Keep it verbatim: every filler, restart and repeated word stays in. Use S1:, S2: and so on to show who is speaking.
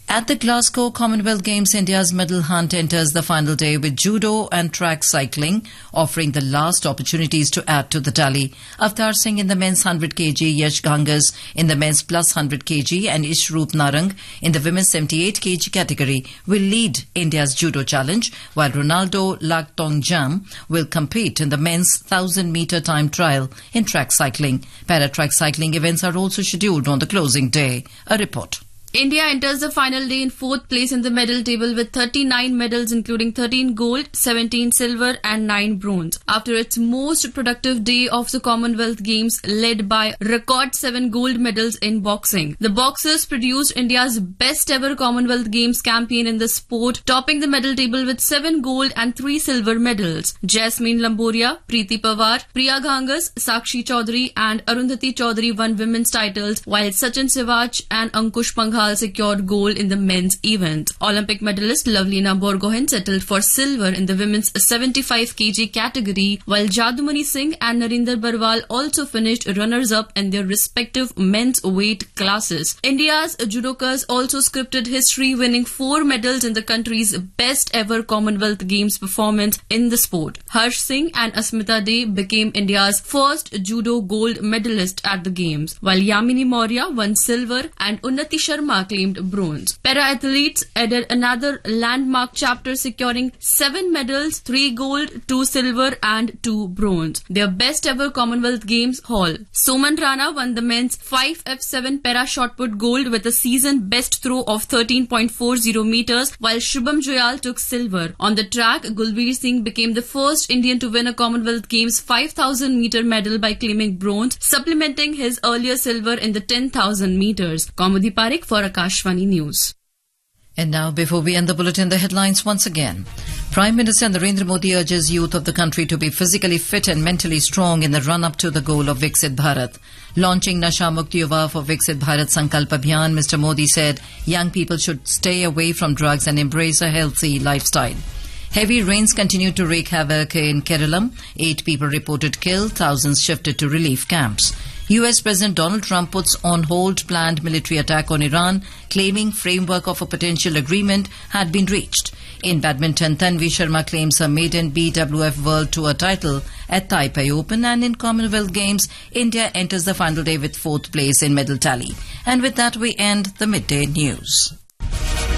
S1: At the Glasgow Commonwealth Games, India's medal hunt enters the final day with judo and track cycling offering the last opportunities to add to the tally. Avtar Singh in the men's one hundred kilograms, Yash Gangas in the men's plus one hundred kilograms and Ishroop Narang in the women's seventy-eight kilograms category will lead India's judo challenge, while Ronaldo Lagtongjam will compete in the men's one thousand metre time trial in track cycling. Para-track cycling events are also scheduled on the closing day. A report.
S2: India enters the final day in fourth place in the medal table with thirty-nine medals, including thirteen gold, seventeen silver and nine bronze. After its most productive day of the Commonwealth Games, led by record seven gold medals in boxing. The boxers produced India's best ever Commonwealth Games campaign in the sport, topping the medal table with seven gold and three silver medals. Jasmine Lamboria, Preeti Pawar, Priya Gangas, Sakshi Chaudhary and Arundhati Chaudhary won women's titles, while Sachin Sewaj and Ankush Panghal secured gold in the men's event. Olympic medalist Lavlina Borgohain settled for silver in the women's seventy-five kilograms category, while Jadumani Singh and Narinder Barwal also finished runners-up in their respective men's weight classes. India's judokas also scripted history, winning four medals in the country's best ever Commonwealth Games performance in the sport. Harsh Singh and Asmita De became India's first judo gold medalist at the Games, while Yamini Maurya won silver and Unnati Sharma claimed bronze. Para-athletes added another landmark chapter, securing seven medals, three gold, two silver and two bronze. Their best ever Commonwealth Games haul. Soman Rana won the men's five F seven para shot put gold with a season best throw of thirteen point four zero meters, while Shubham Joyal took silver. On the track, Gulveer Singh became the first Indian to win a Commonwealth Games five thousand meter medal by claiming bronze, supplementing his earlier silver in the ten thousand meters. Kaumudi Parekh for Akashvani News.
S1: And now, before we end the bulletin, the headlines once again. Prime Minister Narendra Modi urges youth of the country to be physically fit and mentally strong in the run-up to the goal of Viksit Bharat. Launching Nasha Mukti Yuva for Viksit Bharat Sankalp Abhiyan, Mister Modi said young people should stay away from drugs and embrace a healthy lifestyle. Heavy rains continued to wreak havoc in Kerala. Eight people reported killed, thousands shifted to relief camps. U S President Donald Trump puts on hold planned military attack on Iran, claiming framework of a potential agreement had been reached. In badminton, Tanvi Sharma claims her maiden B W F World Tour title at Taipei Open, and in Commonwealth Games, India enters the final day with fourth place in medal tally. And with that, we end the midday news.